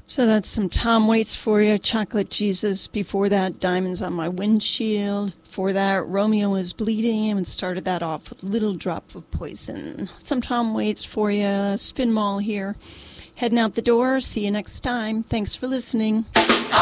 So that's some Tom Waits for you, Chocolate Jesus. Before that, Diamonds on My Windshield. Before that, Romeo is Bleeding, and started that off with Little Drop of Poison. Some Tom Waits for you, Spin Mall here. Heading out the door. See you next time. Thanks for listening.